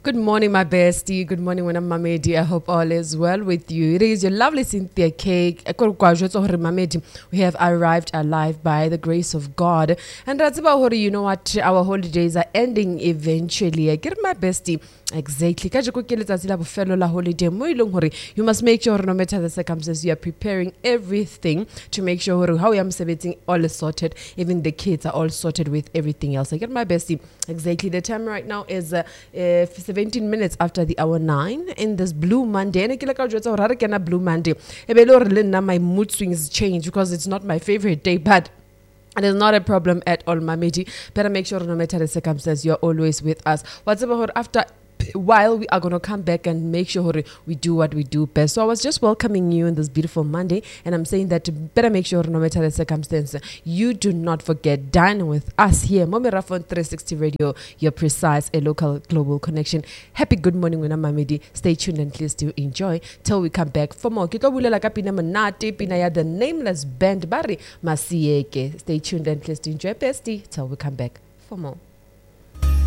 Good morning, my bestie. Good morning, when I'm Mamedi. I hope all is well with you. It is your lovely Cynthia Cake. Mamedi. We have arrived alive by the grace of God. And that's about you know what? Our holidays are ending eventually. I get my bestie. Exactly. You must make sure no matter the circumstances, you are preparing everything to make sure how I'm celebrating all is sorted. Even the kids are all sorted with everything else. I get my bestie. Exactly. The time right now is 17 minutes after the hour 9 in this Blue Monday. And Blue Monday. My mood swings change because it's not my favorite day, but it is not a problem at all, Mamedi. Better make sure no matter the circumstance, you're always with us. What's about after while we are going to come back and make sure we do what we do best. So I was just welcoming you on this beautiful Monday, and I'm saying that better make sure no matter the circumstance, you do not forget dining with us here. Momirafon 360 Radio, your precise, a local global connection. Happy good morning, Wena Mamedi. Stay tuned and please do enjoy till we come back for more. Kiko bulela ka pina manate, pina ya the Nameless Band, Bari Masieke. Stay tuned and please do enjoy, bestie, till we come back for more.